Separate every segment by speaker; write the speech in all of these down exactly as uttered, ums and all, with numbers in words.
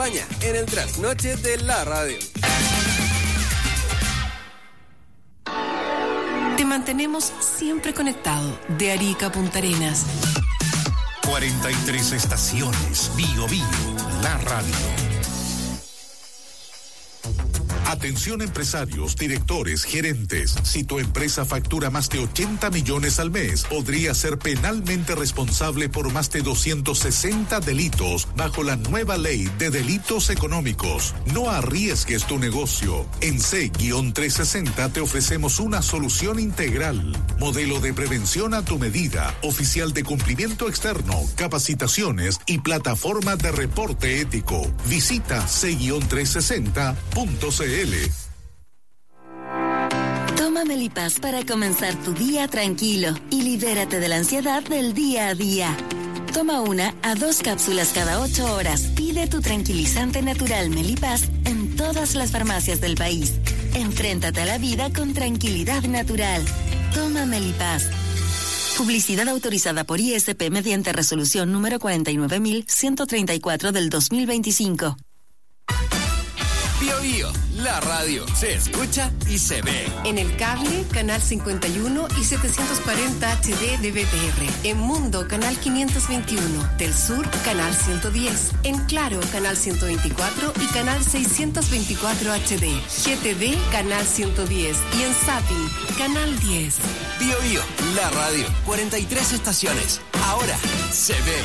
Speaker 1: España, en el trasnoche de la radio.
Speaker 2: Te mantenemos siempre conectado de Arica a Punta Arenas.
Speaker 3: cuarenta y tres estaciones. Bio Bio, la radio. Atención empresarios, directores, gerentes. Si tu empresa factura más de ochenta millones al mes, podría ser penalmente responsable por más de doscientos sesenta delitos bajo la nueva ley de delitos económicos. No arriesgues tu negocio. En C trescientos sesenta te ofrecemos una solución integral. Modelo de prevención a tu medida, oficial de cumplimiento externo, capacitaciones y plataforma de reporte ético. Visita C trescientos sesenta punto c l.
Speaker 4: Toma Melipaz para comenzar tu día tranquilo y libérate de la ansiedad del día a día. Toma una a dos cápsulas cada ocho horas. Pide tu tranquilizante natural Melipaz en todas las farmacias del país. Enfréntate a la vida con tranquilidad natural. Toma Melipaz. Publicidad autorizada por I S P mediante resolución número cuarenta y nueve mil ciento treinta y cuatro del dos mil veinticinco.
Speaker 1: Bio Bio, la radio se escucha y se ve.
Speaker 2: En el cable, canal cincuenta y uno y setecientos cuarenta H D de B T R. En Mundo, canal quinientos veintiuno. Del Sur, canal ciento diez. En Claro, canal ciento veinticuatro y canal seiscientos veinticuatro H D. G T V, canal ciento diez. Y en Zapping, canal diez.
Speaker 1: Bio Bio, la radio, cuarenta y tres estaciones. Ahora se ve.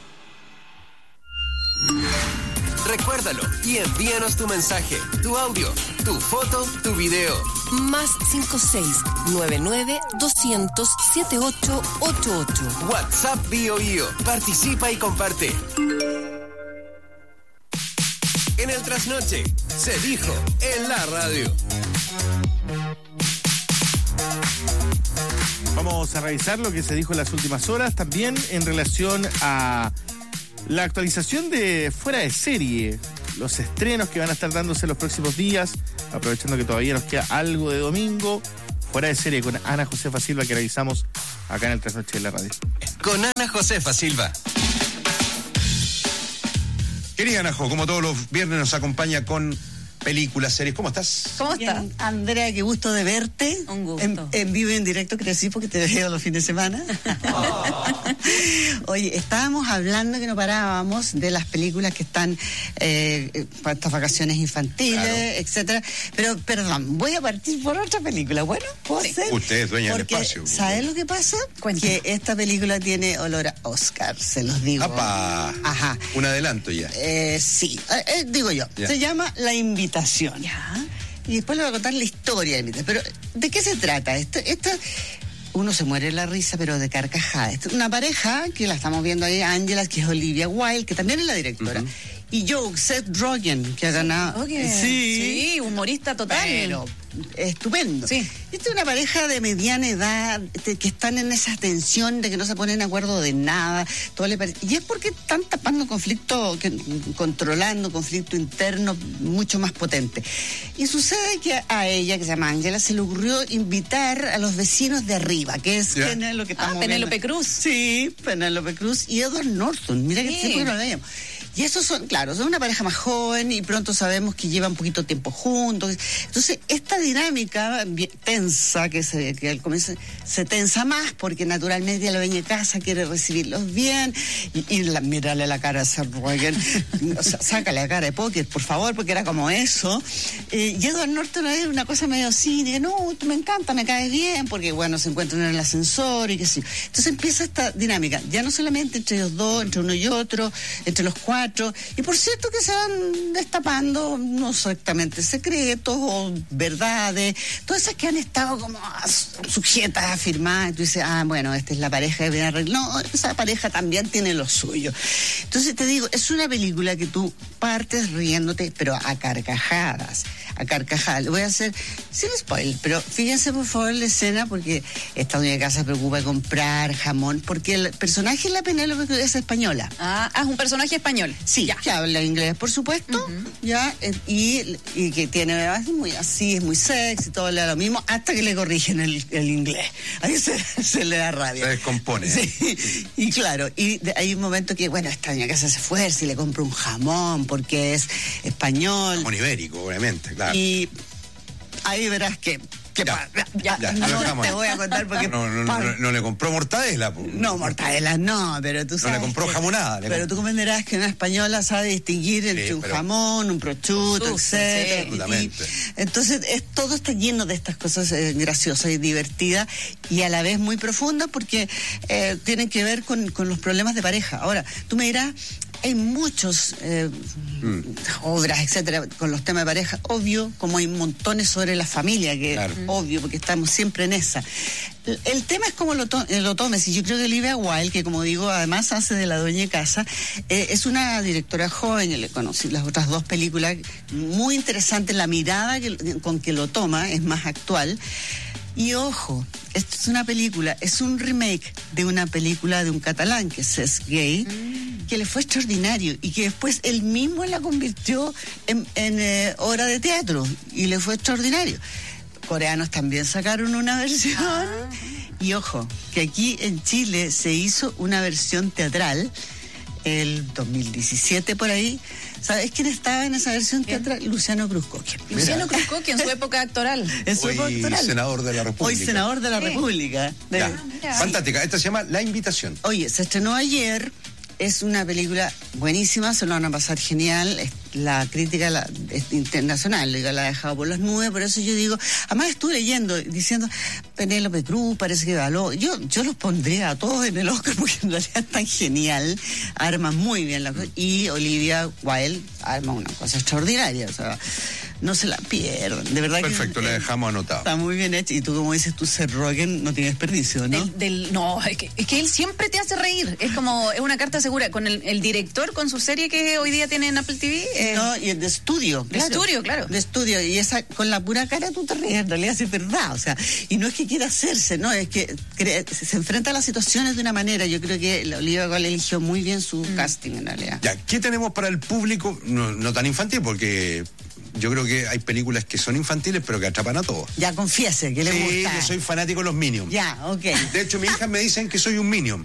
Speaker 1: Recuérdalo y envíanos tu mensaje, tu audio, tu foto, tu video.
Speaker 2: Más cinco seis nueve nueve doscientos setenta y ocho ochenta y ocho.
Speaker 1: WhatsApp Bio Bio. Participa y comparte. En el trasnoche, se dijo en la radio.
Speaker 5: Vamos a revisar lo que se dijo en las últimas horas, también en relación a la actualización de Fuera de Serie, los estrenos que van a estar dándose los próximos días, aprovechando que todavía nos queda algo de domingo. Fuera de Serie con Ana Josefa Silva, que revisamos acá en el Trasnoche de la radio.
Speaker 1: Con Ana Josefa Silva.
Speaker 6: Querida Ana Jo, como todos los viernes nos acompaña con películas, series. ¿Cómo estás?
Speaker 7: ¿Cómo estás?
Speaker 8: Andrea, qué gusto de verte.
Speaker 7: Un gusto.
Speaker 8: En, en vivo y en directo, crecí porque te veo los fines de semana. Oh. Oye, estábamos hablando que no parábamos de las películas que están eh, para estas vacaciones infantiles, claro, etcétera. Pero, perdón, voy a partir por otra película. Bueno, ¿puedo
Speaker 6: sí.
Speaker 8: ser?
Speaker 6: Usted es dueña
Speaker 8: porque,
Speaker 6: del espacio.
Speaker 8: ¿sabes lo que pasa?
Speaker 7: Cuéntame.
Speaker 8: Que esta película tiene olor a Oscar, se los digo.
Speaker 6: ¡Apa!
Speaker 8: Ajá.
Speaker 6: Un adelanto ya.
Speaker 8: Eh, sí, eh, eh, digo yo. Ya. Se llama La Invitación.
Speaker 7: Ya.
Speaker 8: Y después le voy a contar la historia. Pero, ¿de qué se trata? Esto, esto, uno se muere de la risa, pero de carcajada. Esto, una pareja, que la estamos viendo ahí, Angela, que es Olivia Wilde, que también es la directora. Uh-huh. Y Joe, Seth Rogen, que ha ganado...
Speaker 7: Okay.
Speaker 8: Sí.
Speaker 7: sí, humorista total.
Speaker 8: Pero estupendo.
Speaker 7: Sí.
Speaker 8: Esta es una pareja de mediana edad que están en esa tensión de que no se ponen de acuerdo de nada. Todo le parece, y es porque están tapando conflicto, que, controlando conflicto interno mucho más potente. Y sucede que a ella, que se llama Angela, se le ocurrió invitar a los vecinos de arriba, que es
Speaker 6: yeah.
Speaker 8: lo que estamos
Speaker 7: ah, Penélope
Speaker 8: viendo.
Speaker 7: Cruz.
Speaker 8: Sí, Penélope Cruz y Edward Norton. Mira que siempre lo veíamos. Y esos son, claro, son una pareja más joven y pronto sabemos que llevan poquito tiempo juntos. Entonces, esta dinámica bien tensa, que, se, que al comienzo se tensa más, porque naturalmente la dueña de casa quiere recibirlos bien y, y la, mirarle la cara a Seth Rogen, o sea, sácale la cara de póker, por favor, porque era como eso. Eh, y Edward Norton es una cosa medio cínica, no, tú me encanta, me caes bien, porque bueno, se encuentran en el ascensor y qué sé yo. Entonces empieza esta dinámica, ya no solamente entre los dos, entre uno y otro, entre los cuatro. Y por cierto que se van destapando, no exactamente secretos o verdades, todas esas que han estado como sujetas a firmar. Y tú dices, ah, bueno, esta es la pareja que viene a arreglar. No, esa pareja también tiene lo suyo. Entonces te digo, es una película que tú partes riéndote, pero a carcajadas. a carcajadas. Voy a hacer, sin spoiler, pero fíjense por favor la escena, porque esta dueña de casa se preocupa de comprar jamón, porque el personaje de la Penélope Cruz es española.
Speaker 7: Ah, es un personaje español.
Speaker 8: Sí, ya. Que habla inglés, por supuesto, uh-huh. ya, y, y que tiene, es muy así, es muy sexy, todo le da lo mismo, hasta que le corrigen el, el inglés. Ahí se, se le da rabia.
Speaker 6: Se descompone.
Speaker 8: Sí, y claro, y de, hay un momento que, bueno, esta doña casa se esfuerza y le compra un jamón, porque es español.
Speaker 6: Jamón ibérico, obviamente, claro.
Speaker 8: Y ahí verás que...
Speaker 6: Ya,
Speaker 8: ya, ya, no te
Speaker 6: ahí.
Speaker 8: voy a contar porque...
Speaker 6: No, no, no, no, no le compró mortadela.
Speaker 8: No, mortadela no, pero tú sabes...
Speaker 6: No le compró
Speaker 8: que,
Speaker 6: jamonada.
Speaker 8: Pero tú comprenderás que una española sabe distinguir entre sí, un jamón, un prosciutto, etcétera. Sí, entonces, es, todo está lleno de estas cosas eh, graciosas y divertidas y a la vez muy profundas porque eh, tienen que ver con, con los problemas de pareja. Ahora, tú me dirás... Hay muchos eh, mm. obras, etcétera, con los temas de pareja, obvio, como hay montones sobre la familia, que claro. obvio, porque estamos siempre en esa. El, el tema es cómo lo, to lo tomes, y yo creo que Olivia Wilde, que como digo, además hace de la dueña de casa, eh, es una directora joven, yo le conocí las otras dos películas, muy interesante, la mirada que, con que lo toma, es más actual. Y ojo, esto es una película, es un remake de una película de un catalán que es Cesc Gay, mm. que le fue extraordinario y que después él mismo la convirtió en, en eh, obra de teatro y le fue extraordinario. Coreanos también sacaron una versión ah. y ojo, que aquí en Chile se hizo una versión teatral el dos mil diecisiete por ahí. ¿Sabes quién estaba en esa versión teatral? Luciano Cruzcoque.
Speaker 7: Luciano Cruzcoque en su época actoral.
Speaker 8: En su
Speaker 6: Hoy
Speaker 8: época actoral.
Speaker 6: senador de la República.
Speaker 8: Hoy senador de la
Speaker 7: sí.
Speaker 8: República. De...
Speaker 6: Ah, fantástica. Esta se llama La Invitación.
Speaker 8: Oye, se estrenó ayer. Es una película buenísima, se lo van a pasar genial. La crítica la, es internacional, la ha dejado por las nubes, por eso yo digo, además estuve leyendo, diciendo, Penélope Cruz parece que való. Yo, yo los pondría a todos en el Oscar porque en realidad es tan genial, arma muy bien la cosa. Y Olivia Wilde arma una cosa extraordinaria, o sea, no se la pierdan, de verdad.
Speaker 6: Perfecto,
Speaker 8: que
Speaker 6: la dejamos anotado.
Speaker 8: Está muy bien hecho, y tú como dices, tú Seth Rogen no tiene desperdicio, ¿no?
Speaker 7: Del, del, no, es que, es que él siempre te hace reír, es como, es una carta segura, con el, el director, con su serie que hoy día tiene en Apple T V. Eh,
Speaker 8: no, y el de estudio.
Speaker 7: De claro, estudio, claro.
Speaker 8: De estudio, y esa, con la pura cara tú te ríes, en realidad es verdad, o sea, y no es que quiera hacerse, no, es que cree, se enfrenta a las situaciones de una manera, yo creo que la Olivia Wilde eligió muy bien su mm. casting en realidad.
Speaker 6: Ya, ¿qué tenemos para el público? No, no tan infantil, porque... Yo creo que hay películas que son infantiles, pero que atrapan a todos.
Speaker 8: Ya, confiese, que le
Speaker 6: sí,
Speaker 8: gusta.
Speaker 6: Yo soy fanático de los Minions.
Speaker 8: Ya, ok.
Speaker 6: De hecho, mis hijas me dicen que soy un Minion.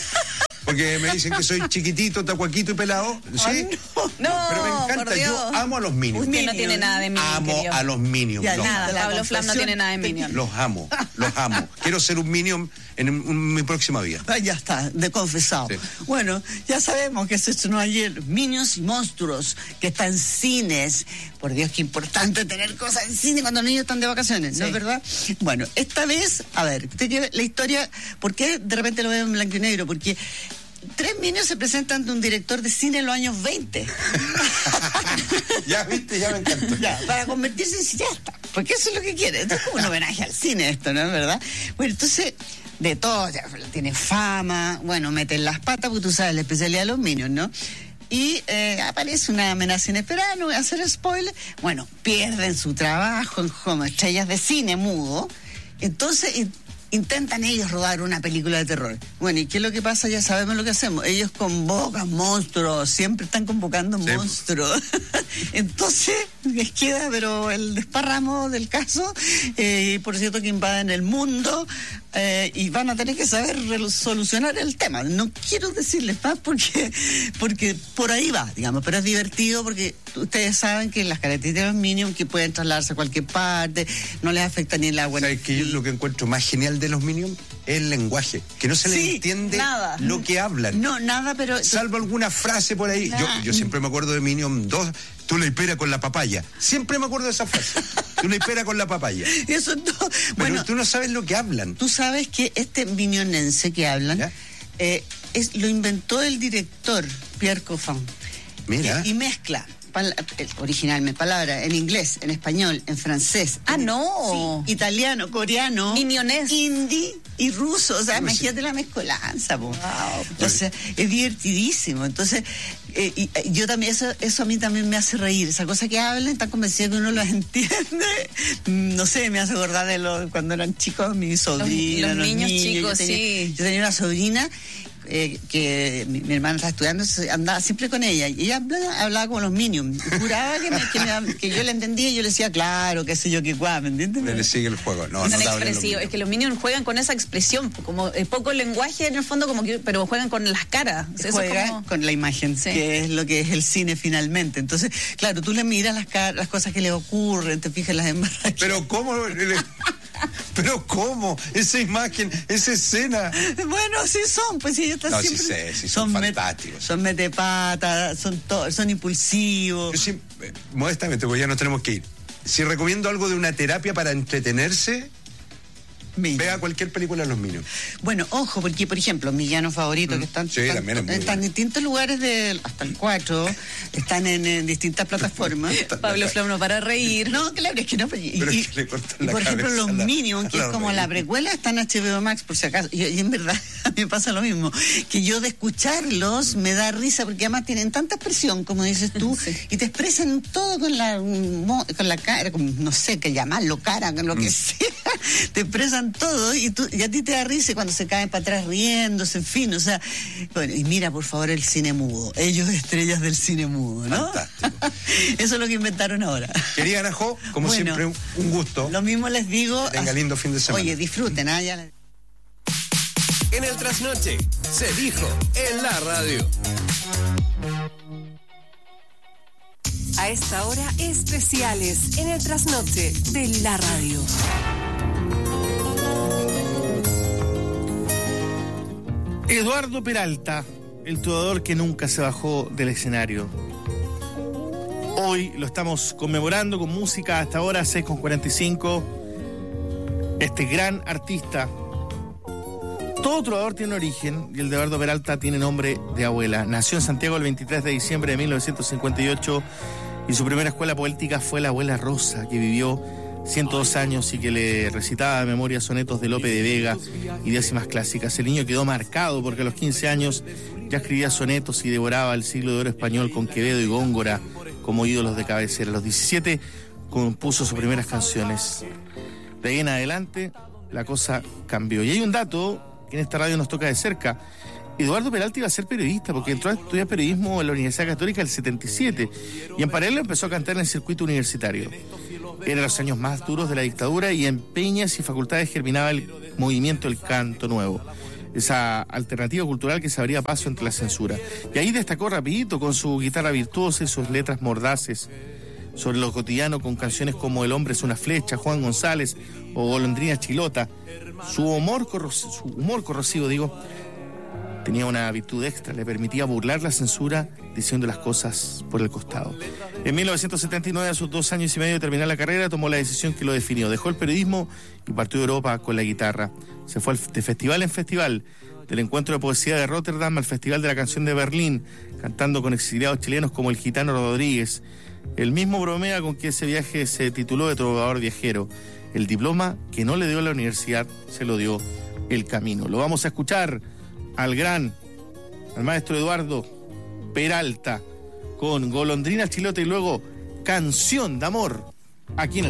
Speaker 6: Porque me dicen que soy chiquitito, tacuaquito y pelado. ¿Sí?
Speaker 7: Oh, no, no,
Speaker 6: pero me encanta, yo amo a los Minions.
Speaker 7: Usted no tiene nada de Minions.
Speaker 6: Amo
Speaker 7: querido.
Speaker 6: a los Minions.
Speaker 7: Ya,
Speaker 6: los,
Speaker 7: nada, Pablo Flam no tiene nada de Minions.
Speaker 6: Los amo, los amo. Quiero ser un Minion en, en, en mi próxima vida.
Speaker 8: Ah, ya está, de confesado. Sí. Bueno, ya sabemos que se estrenó ayer Minions y Monstruos, que está en cines. Por Dios, qué importante tener cosas en cine cuando los niños están de vacaciones, ¿no es verdad? Bueno, esta vez, a ver, la historia, ¿por qué de repente lo veo en blanco y negro? Porque tres Minions se presentan ante un director de cine en los años veinte.
Speaker 6: Ya viste, ya me encantó.
Speaker 8: Ya, para convertirse en cineasta, porque eso es lo que quiere. Esto es como un homenaje al cine esto, ¿no es verdad? Bueno, entonces, de todo, ya, tiene fama, bueno, meten las patas, porque tú sabes la especialidad de los Minions, ¿no? Y eh, aparece una amenaza inesperada, no voy a hacer spoiler. Bueno, pierden su trabajo como estrellas de cine mudo. Entonces in, intentan ellos rodar una película de terror. Bueno, ¿y qué es lo que pasa? Ya sabemos lo que hacemos. Ellos convocan monstruos, siempre están convocando sí. monstruos. Entonces les queda, pero el desparramo del caso, eh, por cierto que invaden el mundo. Eh, y van a tener que saber solucionar el tema. No quiero decirles más porque, porque por ahí va, digamos, pero es divertido porque ustedes saben que las características de los Minions que pueden trasladarse a cualquier parte, no les afecta ni el agua.
Speaker 6: ¿Sabes que yo lo que encuentro más genial de los Minions? Es el lenguaje, que no se sí, le entiende
Speaker 8: nada.
Speaker 6: Lo que hablan.
Speaker 8: No, nada, pero...
Speaker 6: Salvo alguna frase por ahí. Yo, yo siempre me acuerdo de Minion dos, tú le esperas con la papaya. Siempre me acuerdo de esa frase. Tú le esperas con la papaya.
Speaker 8: Eso no...
Speaker 6: Pero
Speaker 8: bueno,
Speaker 6: tú no sabes lo que hablan.
Speaker 8: Tú sabes que este minionense que hablan eh, es, lo inventó el director Pierre Coffin.
Speaker 6: Mira.
Speaker 8: Y, y mezcla pal, originalmente palabras en inglés, en español, en francés.
Speaker 7: Ah,
Speaker 8: en,
Speaker 7: no.
Speaker 8: Sí, italiano, coreano,
Speaker 7: Minionés.
Speaker 8: hindi y ruso. O sea, imagínate la mezcolanza, po. Wow. O sea, es divertidísimo. Entonces, Eh, y, y yo también, eso, eso a mí también me hace reír. Esa cosa que hablan, están convencidos que uno las entiende. No sé, me hace acordar de lo, cuando eran chicos, mis sobrinos.
Speaker 7: Los, los, los niños, niños chicos,
Speaker 8: yo tenía,
Speaker 7: sí.
Speaker 8: Yo tenía una sobrina. Eh, que mi, mi hermana estaba estudiando, andaba siempre con ella y ella hablaba, hablaba como los Minions, juraba que, me, que, me, que yo la entendía y yo le decía claro, qué sé yo, qué guay, ¿me entiendes?
Speaker 6: Le sigue el juego, no,
Speaker 7: Son
Speaker 6: no
Speaker 7: expresivos, es que los Minions juegan con esa expresión, como eh, poco lenguaje en el fondo, como que, pero juegan con las caras. Eso
Speaker 8: juega
Speaker 7: es como...
Speaker 8: con la imagen, sí. Que es lo que es el cine finalmente. Entonces, claro, tú le miras las, car- las cosas que le ocurren, te fijas las embarras.
Speaker 6: Pero cómo le... Pero cómo, esa imagen, esa escena.
Speaker 8: Bueno, sí son, pues sí, ellos están
Speaker 6: no,
Speaker 8: siempre.
Speaker 6: Sí sé, sí son, son fantásticos.
Speaker 8: Met, son metepatas, son to, son impulsivos.
Speaker 6: Yo siempre, eh, modestamente, porque ya nos tenemos que ir. Si recomiendo algo de una terapia para entretenerse, Minion. Vea cualquier película de los Minions.
Speaker 8: Bueno, ojo, porque por ejemplo, mis villanos favoritos mm. que están,
Speaker 6: sí,
Speaker 8: están,
Speaker 6: están en
Speaker 8: bueno. distintos lugares de hasta el cuatro, están en, en distintas plataformas.
Speaker 7: Pablo Flau no para reír.
Speaker 8: No, claro, es que no. Y,
Speaker 6: Pero
Speaker 8: y,
Speaker 6: es que le cortan
Speaker 8: y
Speaker 6: la
Speaker 8: por ejemplo, los
Speaker 6: la,
Speaker 8: Minions, que es como reír. La precuela, están en H B O Max, por si acaso. Y, y en verdad, a mí me pasa lo mismo. Que yo de escucharlos me da risa, porque además tienen tanta expresión, como dices tú, sí. Y te expresan todo con la con la cara, con, no sé qué llamarlo, cara, con lo que mm. sea. Te expresan todo y tú y a ti te da risa cuando se caen para atrás riéndose, en fin, o sea, bueno, y mira por favor el cine mudo, ellos estrellas del cine mudo, ¿no?
Speaker 6: Fantástico.
Speaker 8: Eso es lo que inventaron ahora.
Speaker 6: Querida Ana Jo, como bueno, siempre, un, un gusto.
Speaker 8: Lo mismo les digo.
Speaker 6: Que tenga lindo fin de semana.
Speaker 8: Oye, disfruten, ¿ah? Ya...
Speaker 1: En el trasnoche, se dijo en la radio.
Speaker 2: A esta hora, especiales en el trasnoche de la radio.
Speaker 5: Eduardo Peralta, el trovador que nunca se bajó del escenario. Hoy lo estamos conmemorando con música hasta ahora, seis con cuarenta y cinco. Este gran artista. Todo trovador tiene origen y el de Eduardo Peralta tiene nombre de abuela. Nació en Santiago el veintitrés de diciembre de mil novecientos cincuenta y ocho y su primera escuela poética fue la abuela Rosa, que vivió ciento dos años y que le recitaba de memoria sonetos de Lope de Vega y décimas clásicas. El niño quedó marcado porque a los quince años ya escribía sonetos y devoraba el siglo de oro español con Quevedo y Góngora como ídolos de cabecera. A los diecisiete compuso sus primeras canciones. De ahí en adelante la cosa cambió. Y hay un dato que en esta radio nos toca de cerca. Eduardo Peralta iba a ser periodista porque entró a estudiar periodismo en la Universidad Católica el setenta y siete y en paralelo empezó a cantar en el circuito universitario. Eran los años más duros de la dictadura y en peñas y facultades germinaba el movimiento del canto nuevo, esa alternativa cultural que se abría paso entre la censura. Y ahí destacó rapidito con su guitarra virtuosa y sus letras mordaces sobre lo cotidiano, con canciones como El hombre es una flecha, Juan González o Golondrina Chilota. Su humor corrosivo, su humor corrosivo, digo, tenía una virtud extra, le permitía burlar la censura diciendo las cosas por el costado. En mil novecientos setenta y nueve, a sus dos años y medio de terminar la carrera, tomó la decisión que lo definió. Dejó el periodismo y partió de Europa con la guitarra. Se fue de festival en festival, del encuentro de poesía de Rotterdam al Festival de la Canción de Berlín, cantando con exiliados chilenos como el Gitano Rodríguez. El mismo bromea con que ese viaje se tituló de trovador viajero. El diploma que no le dio la universidad se lo dio el camino. Lo vamos a escuchar al gran, al maestro Eduardo Peralta, con Golondrina Chilota y luego Canción de Amor, aquí en el